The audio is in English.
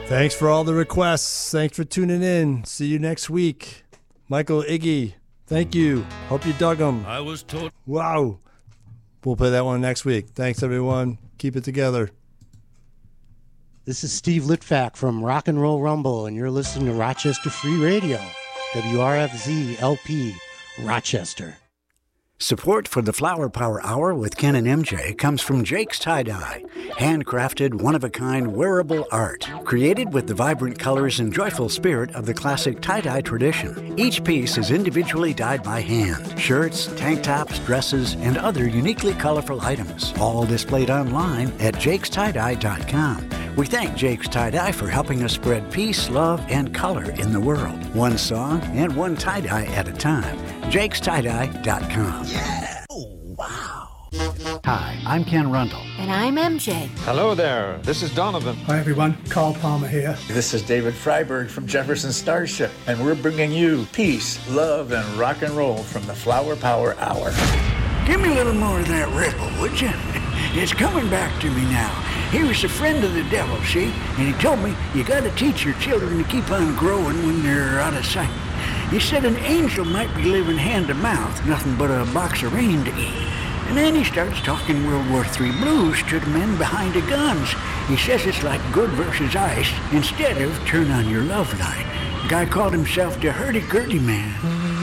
Thanks for all the requests. Thanks for tuning in. See you next week. Michael, Iggy, thank you. Hope you dug them. I was told. Wow. We'll play that one next week. Thanks, everyone. Keep it together. This is Steve Litvak from Rock and Roll Rumble, and you're listening to Rochester Free Radio, WRFZ LP, Rochester. Support for the Flower Power Hour with Ken and MJ comes from Jake's Tie-Dye, handcrafted, one-of-a-kind wearable art, created with the vibrant colors and joyful spirit of the classic tie-dye tradition. Each piece is individually dyed by hand. Shirts, tank tops, dresses, and other uniquely colorful items, all displayed online at jakestie-dye.com. We thank Jake's Tie-Dye for helping us spread peace, love, and color in the world. One song and one tie-dye at a time. jakestie-dye.com. Yeah! Oh, wow. Hi, I'm Ken Rundle. And I'm MJ. Hello there, this is Donovan. Hi everyone, Carl Palmer here. This is David Freiberg from Jefferson Starship, and we're bringing you peace, love, and rock and roll from the Flower Power Hour. Give me a little more of that ripple, would you? It's coming back to me now. He was a friend of the devil, see? And he told me you got to teach your children to keep on growing when they're out of sight. He said an angel might be living hand to mouth, nothing but a box of rain to eat. And then he starts talking World War III blues to the men behind the guns. He says it's like good versus ice instead of turn on your love light. The guy called himself the hurdy-gurdy man.